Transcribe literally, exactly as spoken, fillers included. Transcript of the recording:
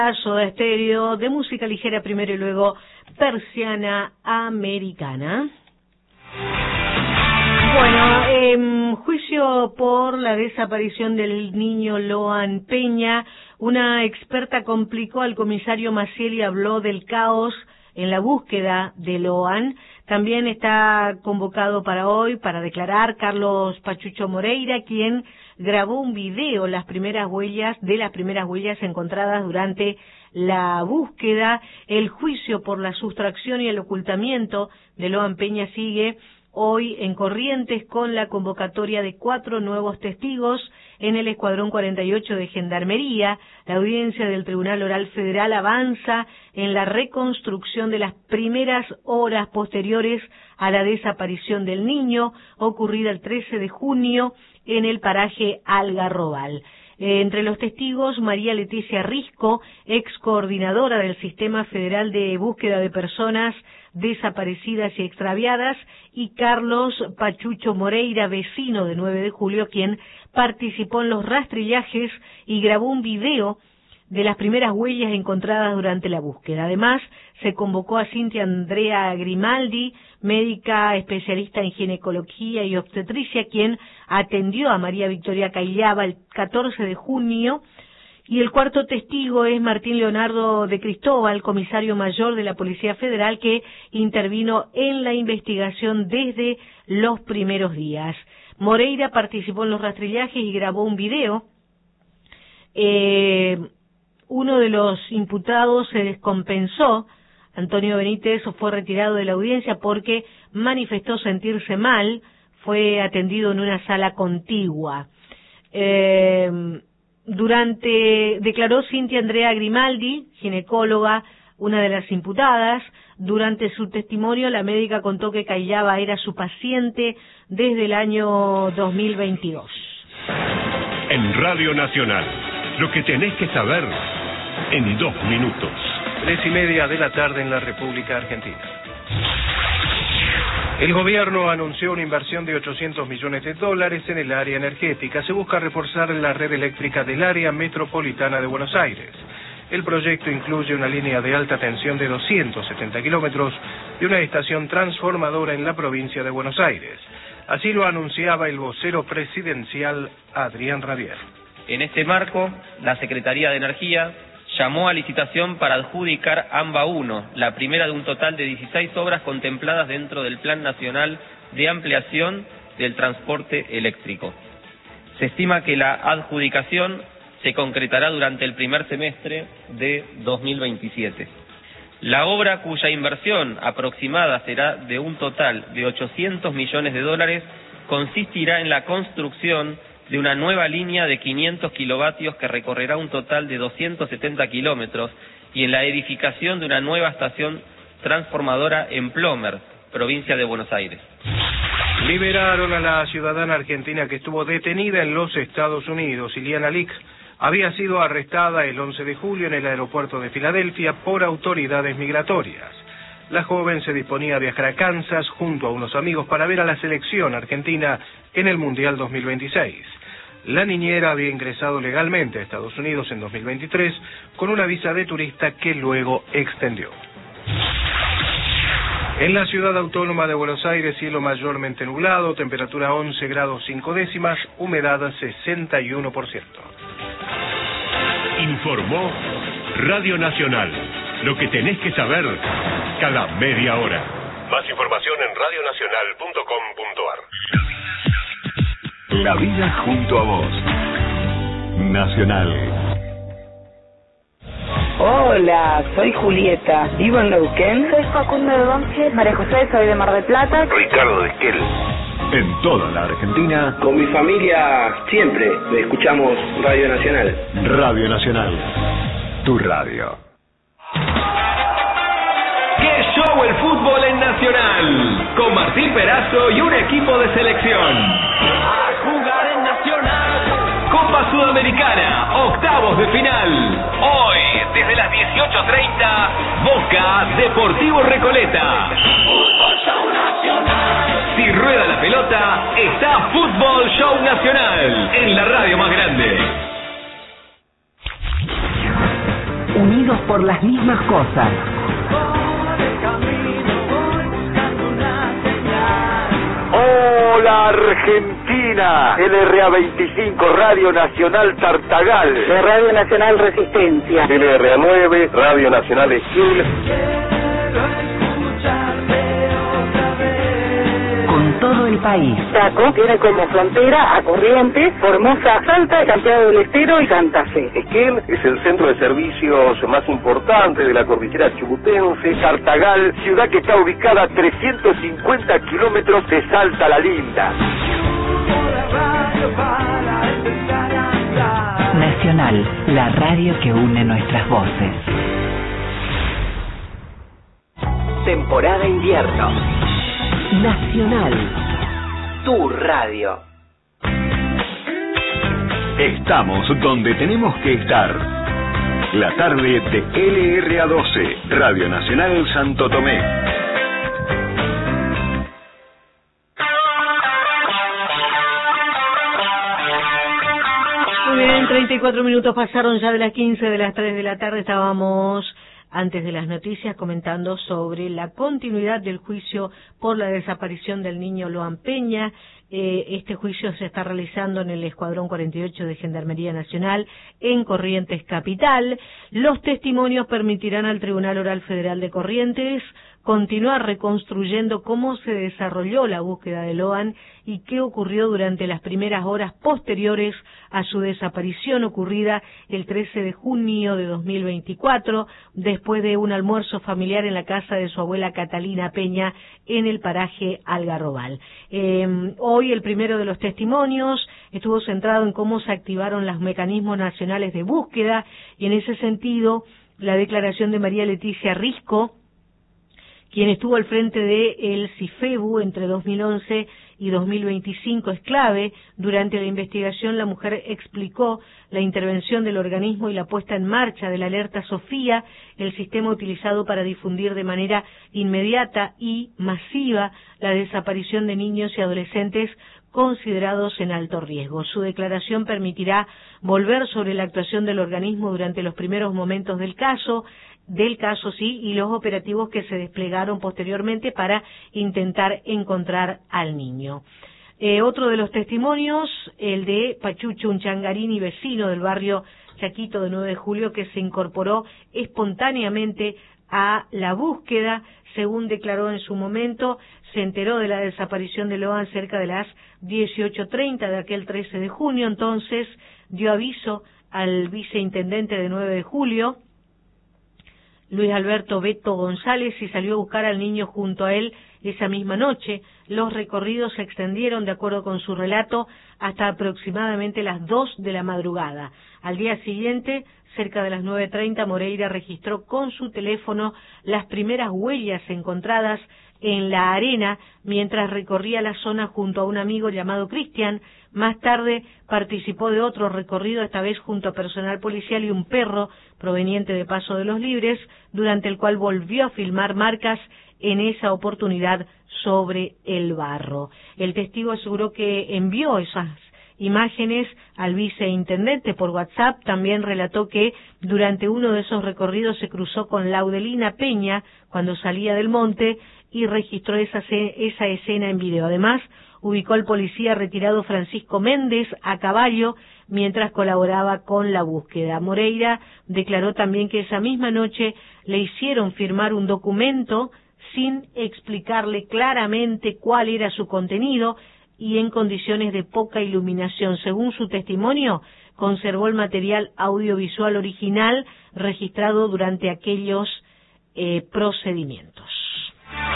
Soda Stereo, de música ligera primero y luego Persiana Americana. Bueno, eh, juicio por la desaparición del niño Loan Peña. Una experta complicó al comisario Maciel y habló del caos en la búsqueda de Loan. También está convocado para hoy para declarar Carlos Pachucho Moreira, quien grabó un video las primeras huellas de las primeras huellas encontradas durante la búsqueda. El juicio por la sustracción y el ocultamiento de Loan Peña sigue hoy en Corrientes con la convocatoria de cuatro nuevos testigos en el Escuadrón cuarenta y ocho de Gendarmería. La audiencia del Tribunal Oral Federal avanza en la reconstrucción de las primeras horas posteriores a la desaparición del niño, ocurrida el trece de junio en el paraje Algarrobal. Eh, entre los testigos, María Leticia Risco, ex coordinadora del Sistema Federal de Búsqueda de Personas Desaparecidas y Extraviadas, y Carlos Pachucho Moreira, vecino de nueve de julio, quien participó en los rastrillajes y grabó un video de las primeras huellas encontradas durante la búsqueda. Además, se convocó a Cintia Andrea Grimaldi, médica especialista en ginecología y obstetricia, quien atendió a María Victoria Caillaba el catorce de junio, y el cuarto testigo es Martín Leonardo de Cristóbal, comisario mayor de la Policía Federal, que intervino en la investigación desde los primeros días. Moreira participó en los rastrillajes y grabó un video. Eh, uno de los imputados se descompensó. Antonio Benítez fue retirado de la audiencia porque manifestó sentirse mal. Fue atendido en una sala contigua. Eh, durante, declaró Cintia Andrea Grimaldi, ginecóloga, una de las imputadas. Durante su testimonio, la médica contó que Caillaba era su paciente desde el año dos mil veintidós. En Radio Nacional, lo que tenés que saber en dos minutos. Tres y media de la tarde en la República Argentina. El gobierno anunció una inversión de ochocientos millones de dólares en el área energética. Se busca reforzar la red eléctrica del área metropolitana de Buenos Aires. El proyecto incluye una línea de alta tensión de doscientos setenta kilómetros y una estación transformadora en la provincia de Buenos Aires. Así lo anunciaba el vocero presidencial Adrián Rabier. En este marco, la Secretaría de Energía llamó a licitación para adjudicar AMBA uno, la primera de un total de dieciséis obras contempladas dentro del Plan Nacional de Ampliación del Transporte Eléctrico. Se estima que la adjudicación se concretará durante el primer semestre de dos mil veintisiete. La obra, cuya inversión aproximada será de un total de ochocientos millones de dólares, consistirá en la construcción de una nueva línea de quinientos kilovatios que recorrerá un total de doscientos setenta kilómetros y en la edificación de una nueva estación transformadora en Plomer, provincia de Buenos Aires. Liberaron a la ciudadana argentina que estuvo detenida en los Estados Unidos. Iliana Lick había sido arrestada el once de julio en el aeropuerto de Filadelfia por autoridades migratorias. La joven se disponía a viajar a Kansas junto a unos amigos para ver a la selección argentina en el Mundial dos mil veintiséis. La niñera había ingresado legalmente a Estados Unidos en dos mil veintitrés con una visa de turista que luego extendió. En la ciudad autónoma de Buenos Aires, cielo mayormente nublado, temperatura once grados cinco décimas, humedad sesenta y uno por ciento. Informó Radio Nacional. Lo que tenés que saber cada media hora. Más información en radio nacional punto com punto a r. La vida junto a vos. Nacional. Hola, soy Julieta, vivo en Neuquén. Soy Facundo de Banfield. María José, soy de Mar del Plata. Ricardo de Esquel. En toda la Argentina. Con mi familia siempre escuchamos Radio Nacional. Radio Nacional, tu radio. ¡Qué show el fútbol en Nacional! Con Martín Perazo y un equipo de selección. A jugar en Nacional. Copa Sudamericana, octavos de final. Hoy, desde las dieciocho treinta, Boca Deportivo Recoleta. Fútbol Show Nacional. Si rueda la pelota, está Fútbol Show Nacional en la radio más grande. unidos por las mismas cosas. Hola Argentina, L R A veinticinco, Radio Nacional Tartagal, de Radio Nacional Resistencia, L R A nueve, Radio Nacional Esquil. Con todo el país. Chaco tiene como frontera a Corrientes, Formosa, Salta, Santiago del Estero y Santa Fe. Esquel es el centro de servicios más importante de la cordillera chubutense. Tartagal, ciudad que está ubicada a trescientos cincuenta kilómetros de Salta la Linda. Nacional, la radio que une nuestras voces. Temporada invierno. Nacional, tu radio. Estamos donde tenemos que estar. La tarde de L R A doce, Radio Nacional Santo Tomé. Muy bien, treinta y cuatro minutos pasaron ya de las quince de las tres de la tarde. Estábamos antes de las noticias comentando sobre la continuidad del juicio por la desaparición del niño Loan Peña. Eh, este juicio se está realizando en el Escuadrón cuarenta y ocho de Gendarmería Nacional en Corrientes Capital. Los testimonios permitirán al Tribunal Oral Federal de Corrientes continuar reconstruyendo cómo se desarrolló la búsqueda de Loan y qué ocurrió durante las primeras horas posteriores a su desaparición ocurrida el trece de junio de dos mil veinticuatro, después de un almuerzo familiar en la casa de su abuela Catalina Peña en el paraje Algarrobal. Eh, hoy el primero de los testimonios estuvo centrado en cómo se activaron los mecanismos nacionales de búsqueda y en ese sentido la declaración de María Leticia Risco, quien estuvo al frente de el CIFEBU entre dos mil once y dos mil veinticinco, es clave. Durante la investigación, la mujer explicó la intervención del organismo y la puesta en marcha de la alerta Sofía, el sistema utilizado para difundir de manera inmediata y masiva la desaparición de niños y adolescentes considerados en alto riesgo. Su declaración permitirá volver sobre la actuación del organismo durante los primeros momentos del caso, del caso sí, y los operativos que se desplegaron posteriormente para intentar encontrar al niño. Eh, otro de los testimonios, el de Pachucho Uchangarini, vecino del barrio Chaquito de nueve de julio, que se incorporó espontáneamente a la búsqueda. Según declaró en su momento, se enteró de la desaparición de Loan cerca de las dieciocho treinta de aquel trece de junio, entonces dio aviso al viceintendente de nueve de julio, Luis Alberto Beto González, y salió a buscar al niño junto a él esa misma noche. Los recorridos se extendieron, de acuerdo con su relato, hasta aproximadamente las dos de la madrugada. Al día siguiente, cerca de las nueve treinta, Moreira registró con su teléfono las primeras huellas encontradas en la arena mientras recorría la zona junto a un amigo llamado Cristian. Más tarde participó de otro recorrido, esta vez junto a personal policial y un perro proveniente de Paso de los Libres, durante el cual volvió a filmar marcas en esa oportunidad sobre el barro. El testigo aseguró que envió esas imágenes al viceintendente por WhatsApp. También relató que durante uno de esos recorridos se cruzó con Laudelina Peña cuando salía del monte y registró esa, esa escena en video. Además, ubicó al policía retirado Francisco Méndez a caballo mientras colaboraba con la búsqueda. Moreira declaró también que esa misma noche le hicieron firmar un documento sin explicarle claramente cuál era su contenido y en condiciones de poca iluminación. Según su testimonio, conservó el material audiovisual original registrado durante aquellos eh, procedimientos.